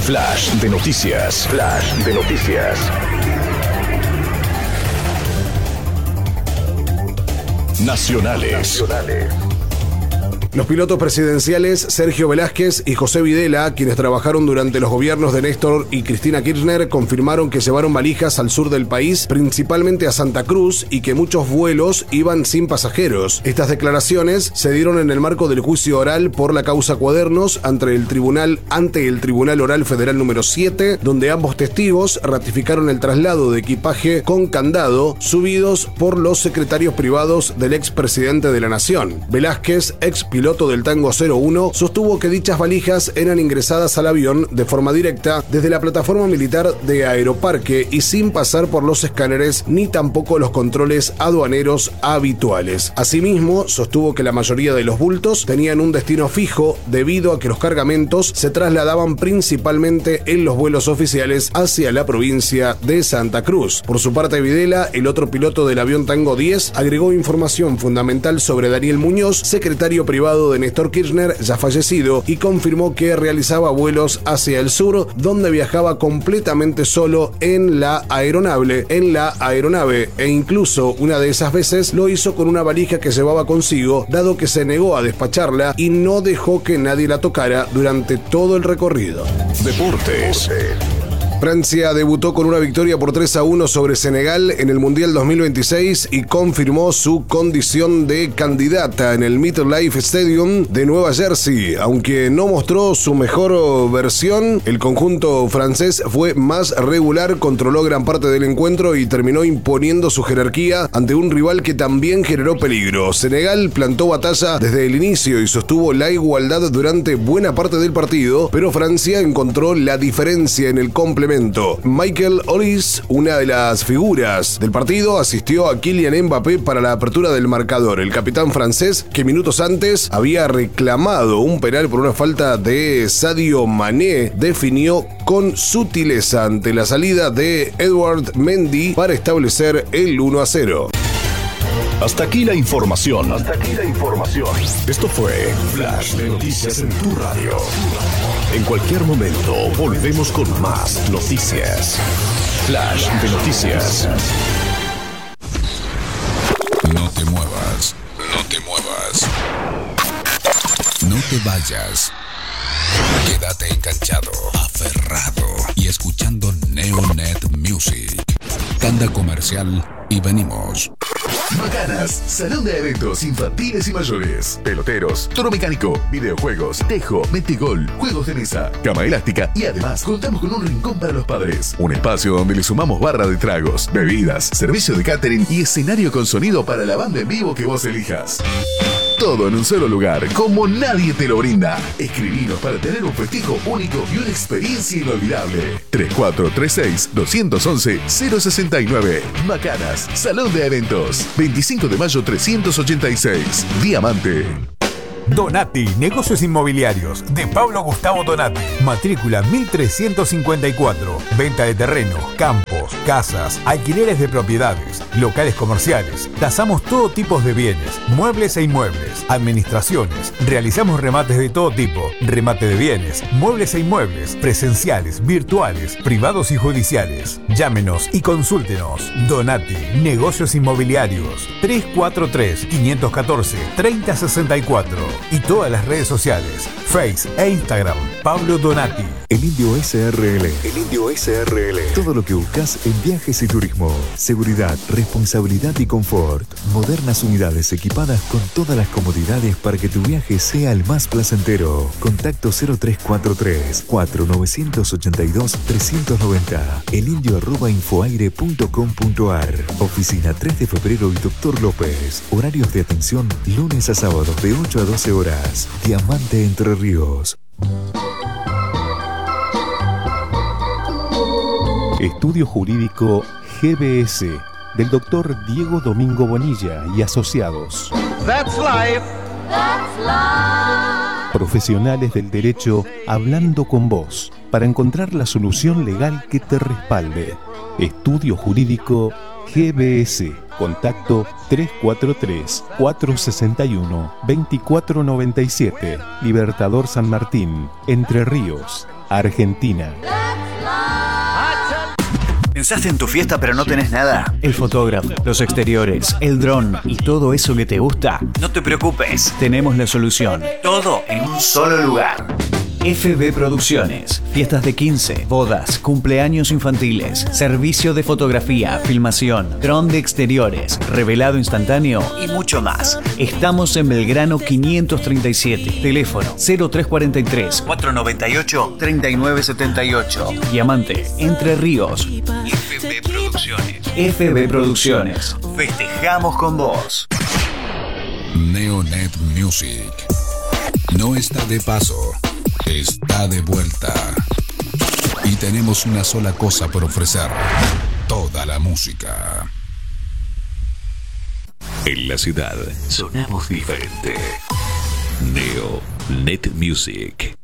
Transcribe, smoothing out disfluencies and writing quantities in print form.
Flash de noticias. Flash de noticias. Nacionales. Los pilotos presidenciales Sergio Velázquez y José Videla, quienes trabajaron durante los gobiernos de Néstor y Cristina Kirchner, confirmaron que llevaron valijas al sur del país, principalmente a Santa Cruz, y que muchos vuelos iban sin pasajeros. Estas declaraciones se dieron en el marco del juicio oral por la causa Cuadernos ante el Tribunal Oral Federal número 7, donde ambos testigos ratificaron el traslado de equipaje con candado subidos por los secretarios privados del expresidente de la Nación. Velázquez, ex piloto del Tango 01, sostuvo que dichas valijas eran ingresadas al avión de forma directa desde la plataforma militar de Aeroparque y sin pasar por los escáneres ni tampoco los controles aduaneros habituales. Asimismo, sostuvo que la mayoría de los bultos tenían un destino fijo debido a que los cargamentos se trasladaban principalmente en los vuelos oficiales hacia la provincia de Santa Cruz. Por su parte, Videla, el otro piloto del avión Tango 10, agregó información fundamental sobre Daniel Muñoz, secretario privado de Néstor Kirchner, ya fallecido, y confirmó que realizaba vuelos hacia el sur, donde viajaba completamente solo en la aeronave, e incluso una de esas veces lo hizo con una valija que llevaba consigo, dado que se negó a despacharla y no dejó que nadie la tocara durante todo el recorrido. Deportes. Francia debutó con una victoria por 3-1 sobre Senegal en el Mundial 2026 y confirmó su condición de candidata en el MetLife Stadium de Nueva Jersey. Aunque no mostró su mejor versión, el conjunto francés fue más regular, controló gran parte del encuentro y terminó imponiendo su jerarquía ante un rival que también generó peligro. Senegal plantó batalla desde el inicio y sostuvo la igualdad durante buena parte del partido, pero Francia encontró la diferencia en el complemento. Michael Olise, una de las figuras del partido, asistió a Kylian Mbappé para la apertura del marcador. El capitán francés, que minutos antes había reclamado un penal por una falta de Sadio Mané, definió con sutileza ante la salida de Edouard Mendy para establecer el 1-0. Hasta aquí la información. Esto fue Flash de Noticias en tu radio. En cualquier momento volvemos con más noticias. Flash de Noticias. No te muevas. No te vayas. Quédate enganchado, aferrado y escuchando Neonet Music. Tanda comercial y venimos. Macanas, salón de eventos infantiles y mayores, peloteros, toro mecánico, videojuegos, tejo, metegol, juegos de mesa, cama elástica y además contamos con un rincón para los padres. Un espacio donde le sumamos barra de tragos, bebidas, servicio de catering y escenario con sonido para la banda en vivo que vos elijas. Todo en un solo lugar, como nadie te lo brinda. Escribinos para tener un festejo único y una experiencia inolvidable. 3436-211-069. Macanas, Salón de Eventos. 25 de mayo 386. Diamante. Donati, negocios inmobiliarios, de Pablo Gustavo Donati. Matrícula 1354. Venta de terreno, campos, casas, alquileres de propiedades, locales comerciales. Tasamos todo tipo de bienes, muebles e inmuebles, administraciones. Realizamos remates de todo tipo, remate de bienes, muebles e inmuebles, presenciales, virtuales, privados y judiciales. Llámenos y consúltenos. Donati, negocios inmobiliarios. 343-514-3064. Y todas las redes sociales, Face e Instagram, Pablo Donati. El Indio SRL. Todo lo que buscas en viajes y turismo. Seguridad, responsabilidad y confort. Modernas unidades equipadas con todas las comodidades para que tu viaje sea el más placentero. Contacto 0343-4982-390. elindio@infoaire.com.ar. Oficina 3 de febrero y Dr. López. Horarios de atención lunes a sábados de 8 a 12 horas. Diamante Entre Ríos. Estudio Jurídico GBS del Dr. Diego Domingo Bonilla y Asociados. That's life. Profesionales del derecho hablando con vos para encontrar la solución legal que te respalde. Estudio Jurídico GBS. Contacto 343-461-2497. Libertador San Martín, Entre Ríos. Argentina. ¿Pensaste en tu fiesta pero no tenés nada? El fotógrafo, los exteriores, el dron y todo eso que te gusta. No te preocupes, tenemos la solución. Todo en un solo lugar. FB Producciones. Fiestas de 15, bodas, cumpleaños infantiles, servicio de fotografía, filmación, dron de exteriores, revelado instantáneo y mucho más. Estamos en Belgrano 537. Teléfono 0343 498 3978. Diamante, Entre Ríos. FB Producciones. FB Producciones. Festejamos con vos. Neonet Music. No está de paso. Está de vuelta. Y tenemos una sola cosa por ofrecer: toda la música. En la ciudad sonamos diferente. Neonet Music.